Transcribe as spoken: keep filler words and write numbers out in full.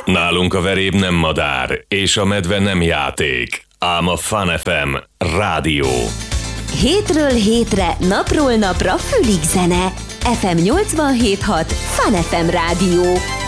Nálunk a veréb nem madár, és a medve nem játék, ám a Fun ef em rádió. Hétről hétre, napról napra fülig zene. ef em nyolcvanhét hat Fun ef em rádió.